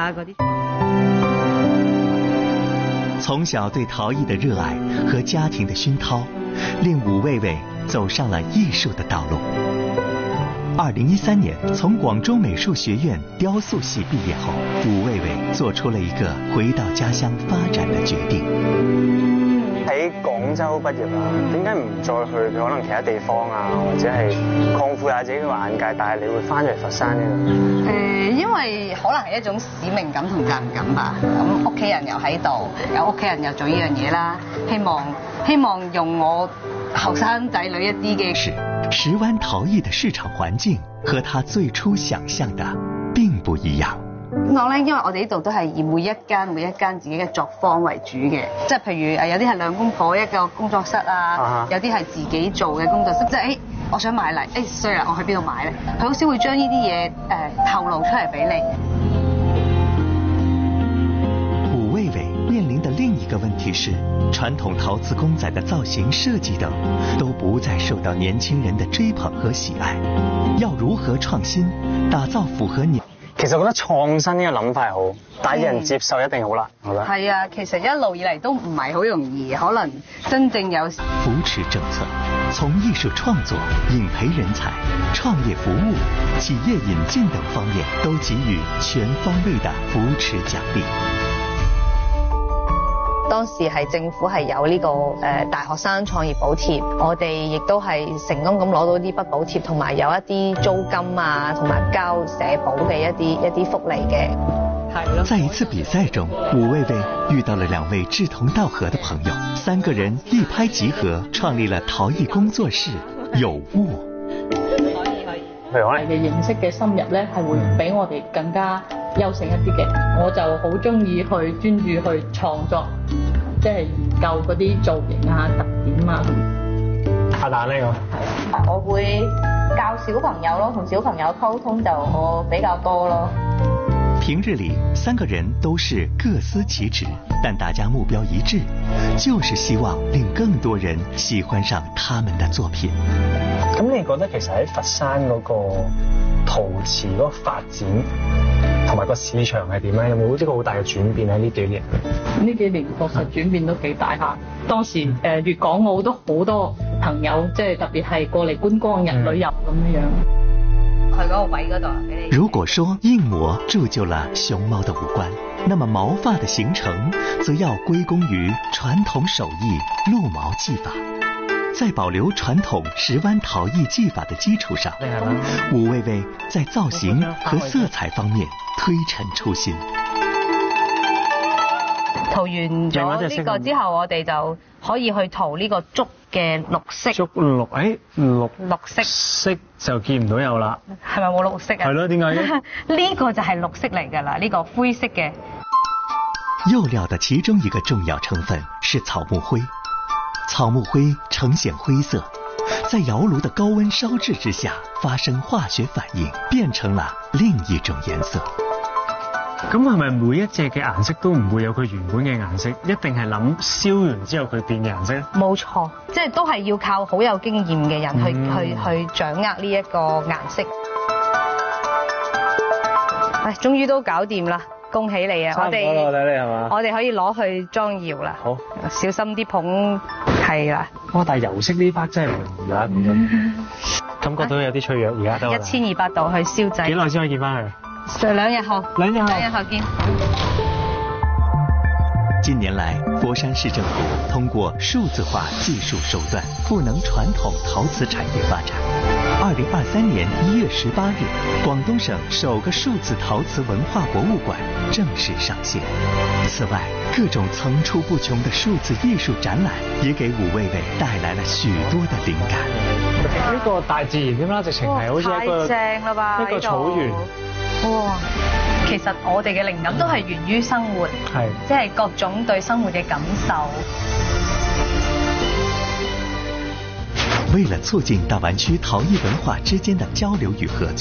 啊嗰啲。 從小對陶藝的熱愛和家庭的熏陶，令伍衛衛走上了藝術的道路。2013年，從廣州美術學院雕塑系畢業後，伍衛衛做出了一個回到家鄉發展的決定。 喺廣州畢業啦，點解唔再去可能其他地方啊，或者係擴闊下自己嘅眼界？但係你會翻咗嚟佛山呢度？ 因為可能係一種使命感同責任感吧。咁屋企人又喺度，有屋企人又做呢樣嘢啦，希望用我後生仔女一啲嘅。 是石灣陶藝的市場環境和他最初想象的並不一樣。 講咧，因為我哋呢度都係以每一間自己嘅作坊為主嘅，即係譬如有啲係兩公婆一個工作室啊，有啲係自己做嘅工作室，即係我想買嚟，衰啦，我去邊度買咧？佢好少會將呢啲嘢透露出嚟俾你。 伍衛衛面臨的另一個問題是，傳統陶瓷公仔的造型設計等都不再受到年輕人的追捧和喜愛，要如何創新，打造符合年？ 其實我覺得創新呢個諗法係好，但係人接受一定好難，我覺得。 係啊，其實一路以嚟都唔係好容易，可能真正有扶持政策，從藝術創作、引培人才、創業服務、企業引進等方面都給予全方位的扶持獎勵。 當時係政府係有呢個大學生創業補貼，我哋亦都係成功咁攞到呢筆補貼，同埋有一啲租金啊，同埋交社保嘅一啲福利嘅。係咯。 在一次比賽中，伍衛衛遇到了兩位志同道合的朋友，3個人一拍即合，創立了陶藝工作室有物。 譬如我哋嘅認識嘅深入咧，係會比我哋更加優勝一啲嘅。我就好中意去專注去創作，即係研究嗰啲造型啊、特點啊。 阿蛋呢個？ 係，我會教小朋友咯，同小朋友溝通就我比較多咯。 平日裡3個人都是各司其職，但大家目標一致，就是希望令更多人喜歡上他們的作品。 咁你覺得其實喺佛山嗰個陶瓷嗰個發展同埋個市場係點咧？有冇一個好大嘅轉變喺呢幾年？ 呢幾年確實轉變都幾大下。當時粵港澳都好多朋友，即係特別係過嚟觀光日旅遊咁樣。 去嗰個位嗰度俾你。 如果說印模鑄就了熊貓的五官，那麼毛髮的形成則要歸功於傳統手藝鹿毛技法。在保留傳統石灣陶藝技法的基礎上，伍衛衛在造型和色彩方面推陳出新。 塗完咗呢個之後，我哋就可以去塗呢個竹嘅綠色。 竹綠，綠色就見唔到有啦。 係咪冇綠色啊？ 係咯，點解嘅？ 呢個就係綠色嚟㗎啦，呢個灰色嘅。 釉料的其中一個重要成分是草木灰。草木灰呈現灰色，在窯爐的高溫燒製之下發生化學反應，變成了另一種顏色。 咁係咪每一隻嘅顏色都唔會有佢原本嘅顏色？一定係諗燒完之後佢變嘅顏色？ 冇錯，即係都係要靠好有經驗嘅人去掌握呢一個顏色。唉，終於都搞掂啦！恭喜你啊！我哋可以攞去裝窯啦。好，小心啲捧。係啦。 哇！但係油色呢 part 真係唔容易啊，咁樣感覺到有啲脆弱，而家都 1200度去燒製。 幾耐先可以見翻佢 ？2日後。2日後見。 近年來，佛山市政府通過數字化技術手段，賦能傳統陶瓷產業發展。2023年1月18日，廣東省首個數字陶瓷文化博物館正式上線。此外，各種層出不窮的數字藝術展覽也給伍衛衛帶來了許多的靈感。 呢個大自然點啦，直情係好似一個正啦吧， 一個草原。 哇！其實我哋嘅靈感都係源於生活，即係各種對生活嘅感受。 為了促進大灣區陶藝文化之間的交流與合作。